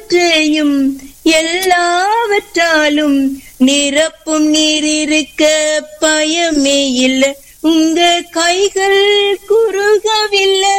எல்லாவற்றையும் எல்லாவற்றாலும் நிரப்பும் நீர் இருக்க பயமே இல்லை. உங்க கைகள் குறுகவில்லை,